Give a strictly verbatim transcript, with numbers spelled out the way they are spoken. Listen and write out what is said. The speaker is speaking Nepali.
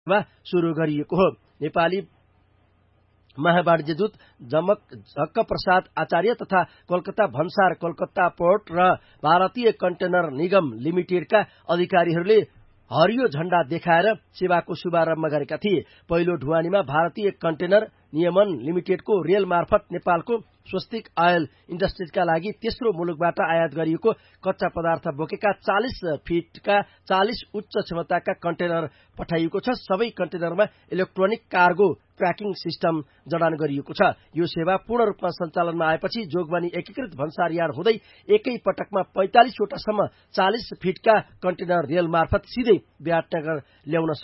सुरु गरिएको हो। नेपाली महावाणिज्य दूत जमक झक्क प्रसाद आचार्य तथा कोलकाता भन्सार, कोलकाता पोर्ट र भारतीय कन्टेनर निगम लिमिटेडका अधिकारीहरूले हरियो झण्डा देखाएर सेवाको शुभारम्भ गरेका थिए। पहिलो ढुवानीमा भारतीय कन्टेनर नियमन लिमिटेडको रेल मार्फत नेपालको स्वस्तिक आयल इन्डस्ट्रिजका लागि तेस्रो मुलुकबाट आयात गरिएको कच्चा पदार्थ बोकेका चालिस फिटका चालिस उच्च क्षमताका कन्टेनर पठाइएको छ। सबै कन्टेनरमा इलेक्ट्रोनिक कार्गो ट्र्याकिङ सिस्टम जडान गरिएको छ। यो सेवा पूर्ण रूपमा सञ्चालनमा आएपछि जोगबनी एकीकृत भन्सार यार्ड हुँदै एकै पटकमा पैंतालिसवटासम्म चालिस फिटका कन्टेनर रेल मार्फत सिधै विराटनगर ल्याउन